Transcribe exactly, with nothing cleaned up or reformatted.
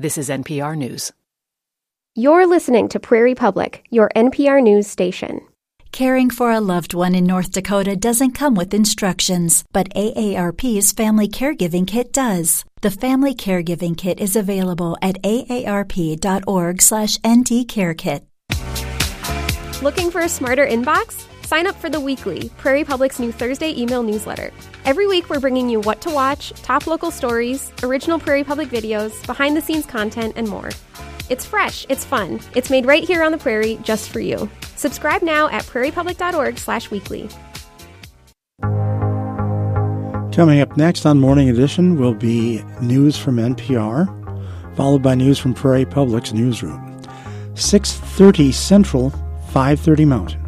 This is N P R News. You're listening to Prairie Public, your N P R News station. Caring for a loved one in North Dakota doesn't come with instructions, but A A R P's Family Caregiving Kit does. The Family Caregiving Kit is available at aarp.org slash ntcarekit. Looking for a smarter inbox? Sign up for The Weekly, Prairie Public's new Thursday email newsletter. Every week we're bringing you what to watch, top local stories, original Prairie Public videos, behind-the-scenes content, and more. It's fresh, it's fun, it's made right here on the Prairie just for you. Subscribe now at prairiepublic.org slash weekly. Coming up next on Morning Edition will be news from N P R, followed by news from Prairie Public's newsroom. six thirty Central, five thirty Mountain.